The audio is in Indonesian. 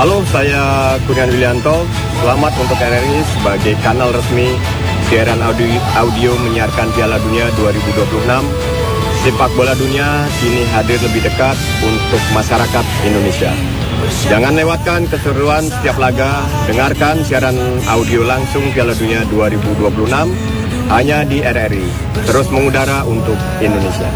Halo, saya Kurniawan Willianto. Selamat untuk RRI sebagai kanal resmi siaran audio menyiarkan Piala Dunia 2026. Sepak bola dunia kini hadir lebih dekat untuk masyarakat Indonesia. Jangan lewatkan keseruan setiap laga. Dengarkan siaran audio langsung Piala Dunia 2026 hanya di RRI. Terus mengudara untuk Indonesia.